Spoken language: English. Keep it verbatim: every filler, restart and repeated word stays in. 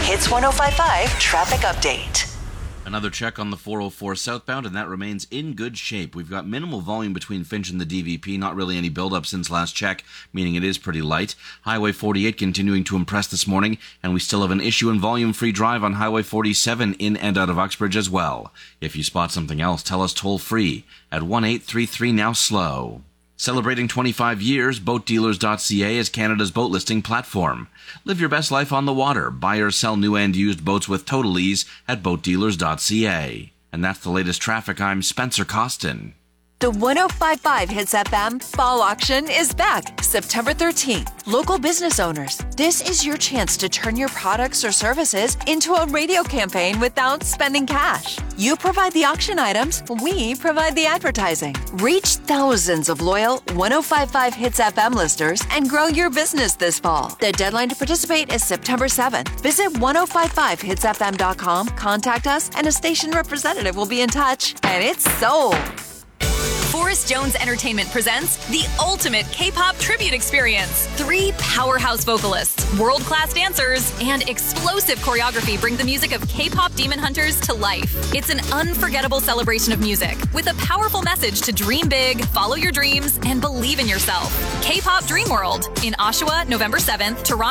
Hits one oh five point five traffic update. Another check on the four oh four southbound, and that remains in good shape. We've got minimal volume between Finch and the D V P, not really any buildup since last check, meaning it is pretty light. Highway forty-eight continuing to impress this morning, and we still have an issue in volume-free drive on Highway forty-seven in and out of Uxbridge as well. If you spot something else, tell us toll-free at one eight three three now slow. Celebrating twenty-five years, boat dealers dot c a is Canada's boat listing platform. Live your best life on the water. Buy or sell new and used boats with total ease at boat dealers dot c a. And that's the latest traffic. I'm Spencer Costin. The one oh five point five Hits F M Fall Auction is back September thirteenth. Local business owners, this is your chance to turn your products or services into a radio campaign without spending cash. You provide the auction items, we provide the advertising. Reach thousands of loyal one oh five point five Hits F M listeners and grow your business this fall. The deadline to participate is September seventh. Visit one oh five point five hits f m dot com, contact us, and a station representative will be in touch. And it's sold. Forrest Jones Entertainment presents the ultimate K-pop tribute experience. Three powerhouse vocalists, world-class dancers, and explosive choreography bring the music of K-pop demon hunters to life. It's an unforgettable celebration of music with a powerful message to dream big, follow your dreams, and believe in yourself. K-pop Dream World in Oshawa, November seventh, Toronto,